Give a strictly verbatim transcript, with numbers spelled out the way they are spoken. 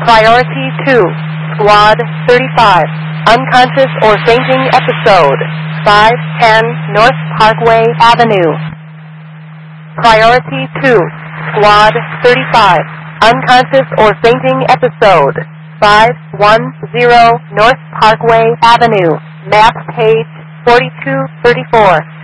Priority two, Squad thirty-five, unconscious or fainting episode, five ten North Parkway Avenue. Priority two, Squad thirty-five, unconscious or fainting episode, five one zero North Parkway Avenue, map page forty-two thirty-four.